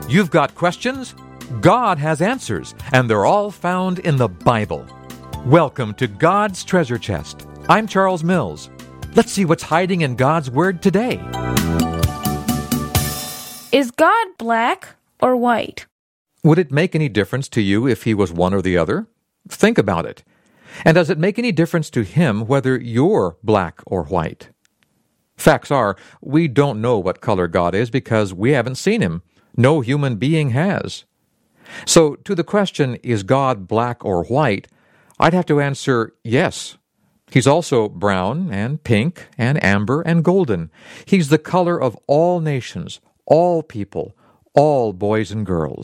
You've got questions? God has answers, and they're all found in the Bible. Welcome to God's Treasure Chest. I'm Charles Mills. Let's see what's hiding in God's Word today. Is God black or white? Would it make any difference to you if he was one or the other? Think about it. And does it make any difference to him whether you're black or white? Facts are, we don't know what color God is because we haven't seen him. No human being has. So, to the question, is God black or white, I'd have to answer yes. He's also brown and pink and amber and golden. He's the color of all nations, all people, all boys and girls.